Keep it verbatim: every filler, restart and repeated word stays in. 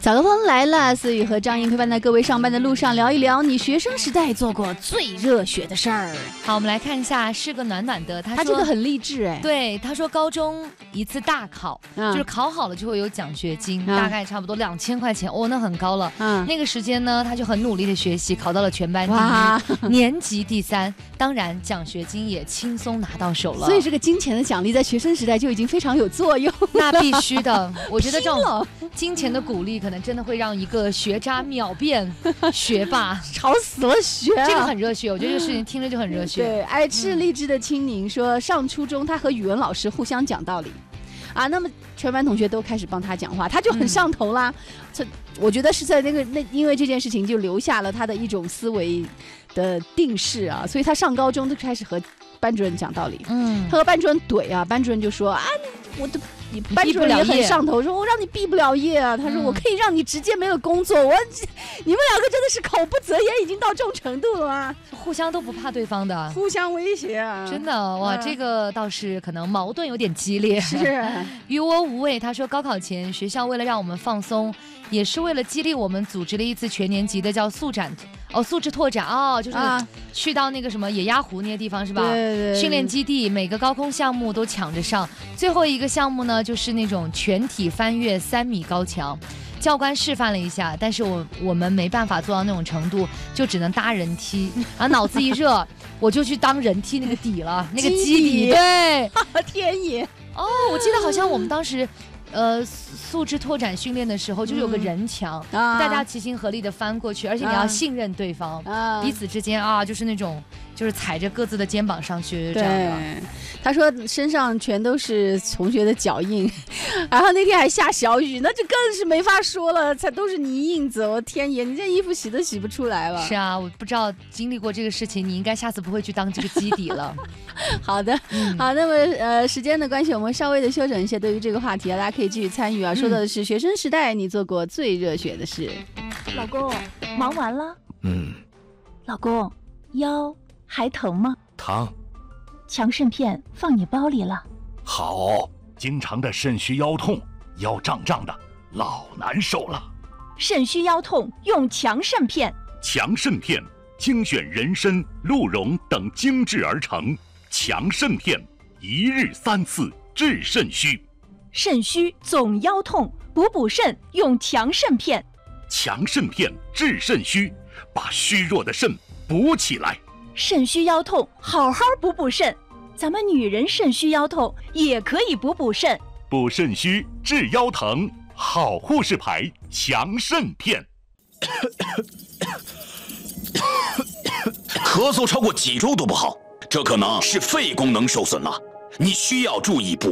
早高峰来了，思雨和张英陪伴在各位上班的路上，聊一聊你学生时代做过最热血的事儿。 好，我们来看一下，是个暖暖的。他说他这个很励志哎。 对，他说高中一次大考，嗯、就是考好了就会有奖学金，嗯、大概差不多两千块钱，哦，那很高了。嗯，那个时间呢，他就很努力的学习，考到了全班第一，年级第三。当然，奖学金也轻松拿到手了。 所以这个金钱的奖励在学生时代就已经非常有作用。 那必须的，我觉得这种金钱的鼓励，可能真的会让一个学渣秒变学霸， 吵死了学、啊。 这个很热血，我觉得这个事情听着就很热血。 对，爱吃励志的青柠说，上初中他和语文老师互相讲道理。啊，那么全班同学都开始帮他讲话，他就很上头啦。这、嗯、我觉得是在那个那因为这件事情就留下了他的一种思维的定式啊，所以他上高中就开始和班主任讲道理。嗯，他和班主任怼啊，班主任就说啊，我的你班主任也很上头，说我让你毕不了业啊。他说我可以让你直接没有工作。我你们两个真的是口不择言，已经到这种程度了吗？ 互相都不怕对方的， 互相威胁啊！ 真的哇，嗯、这个倒是可能矛盾有点激烈。 是于我无畏，他说高考前学校为了让我们放松，也是为了激励我们，组织了一次全年级的叫素展哦，素质拓展哦，就是去到那个什么野鸭湖那些地方是吧？ 对对对， 训练基地，每个高空项目都抢着上。最后一个项目呢，就是那种全体翻越三米高墙。教官示范了一下，但是我我们没办法做到那种程度，就只能搭人梯。然后脑子一热，我就去当人梯那个底了，那个基底。对， 天野哦，我记得好像我们当时。呃，素质拓展训练的时候，就是有个人墙，嗯啊、大家齐心合力的翻过去，而且你要信任对方，啊、彼此之间啊，就是那种，就是踩着各自的肩膀上去这样的。 他说身上全都是同学的脚印，然后那天还下小雨，那就更是没法说了，才都是泥印子。我天爷，你这衣服洗都洗不出来了。 是啊，我不知道经历过这个事情，你应该下次不会去当这个基底了。 好的，嗯、好，那么呃，时间的关系，我们稍微的休整一些。对于这个话题啊，大家可以继续参与啊。说到的是学生时代你做过最热血的事。 老公，忙完了？ 嗯。 老公，腰还疼吗？ 疼。 强肾片放你包里了。 好，经常的肾虚腰痛，腰胀胀的，老难受了。 肾虚腰痛用强肾片。 强肾片精选人参、鹿茸等精制而成，强肾片一日三次治肾虚。 肾虚总腰痛，补补肾用强肾片。 强肾片治肾虚，把虚弱的肾补起来。 肾虚腰痛，好好补补肾。咱们女人肾虚腰痛也可以补补肾。 补肾虚治腰疼，好护士牌强肾片。 咳嗽超过几周都不好，这可能是肺功能受损了，你需要注意补。